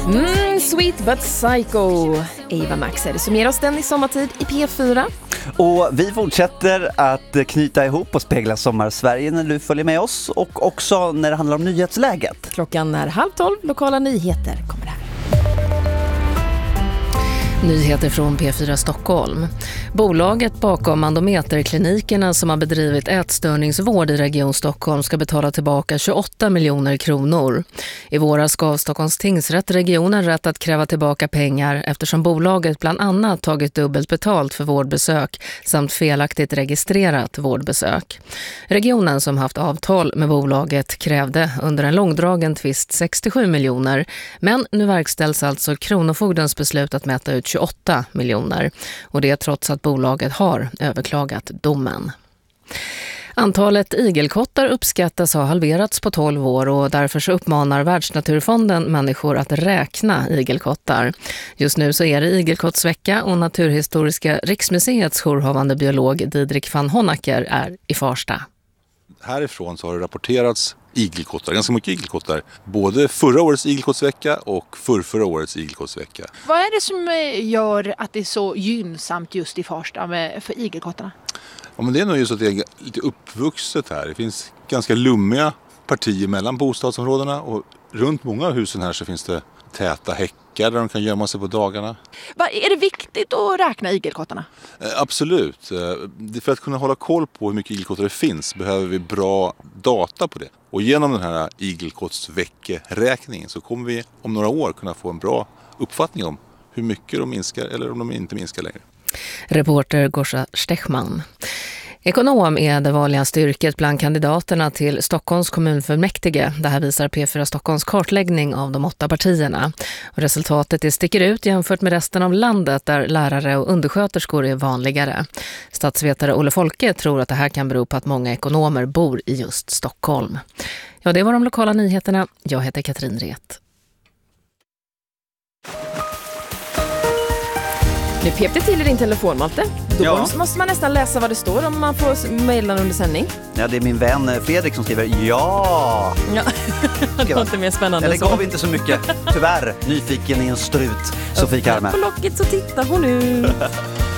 Sweet but Psycho. Eva Max är det som ger oss den i sommartid i P4. Och vi fortsätter att knyta ihop och spegla Sommarsverige när du följer med oss. Och också när det handlar om nyhetsläget. Klockan är 11:30, lokala nyheter kommer här. Nyheter från P4 Stockholm. Bolaget bakom Mandometerklinikerna som har bedrivit ätstörningsvård i Region Stockholm ska betala tillbaka 28 miljoner kronor. I våras gav Stockholms tingsrätt regionen rätt att kräva tillbaka pengar eftersom bolaget bland annat tagit dubbelt betalt för vårdbesök samt felaktigt registrerat vårdbesök. Regionen som haft avtal med bolaget krävde under en långdragen tvist 67 miljoner, men nu verkställs alltså Kronofogdens beslut att mäta ut 28 miljoner och det trots att bolaget har överklagat domen. Antalet igelkottar uppskattas ha halverats på 12 år och därför så uppmanar Världsnaturfonden människor att räkna igelkottar. Just nu så är det igelkottsvecka och Naturhistoriska riksmuseets jourhavande biolog Didrik van Honacker är i Farsta. Härifrån så har det rapporterats igelkottar, ganska mycket igelkottar. Både förra årets igelkottsvecka och förra årets igelkottsvecka. Vad är det som gör att det är så gynnsamt just i Farsta för igelkottarna? Ja, men det är nog just att det är lite uppvuxet här. Det finns ganska lummiga partier mellan bostadsområdena och runt många av husen här så finns det täta häckar där de kan gömma sig på dagarna. Är det viktigt att räkna igelkottarna? Absolut. För att kunna hålla koll på hur mycket igelkottar det finns behöver vi bra data på det. Och genom den här igelkottsveckeräkningen så kommer vi om några år kunna få en bra uppfattning om hur mycket de minskar eller om de inte minskar längre. Reporter Gorsa Stechman. Ekonom är det vanligaste yrket bland kandidaterna till Stockholms kommunfullmäktige. Det här visar P4 Stockholms kartläggning av de 8 partierna. Och resultatet sticker ut jämfört med resten av landet där lärare och undersköterskor är vanligare. Statsvetare Olle Folke tror att det här kan bero på att många ekonomer bor i just Stockholm. Ja, det var de lokala nyheterna. Jag heter Katrin Ret. Nu pep det till i din telefon, Malte. Då måste man nästan läsa vad det står om man får mejla under sändning. Ja, det är min vän Fredrik som skriver ja. Det var inte mer spännande. Eller gav inte så mycket. Tyvärr, nyfiken i en strut. Sofie Karme. På locket så tittar hon ut.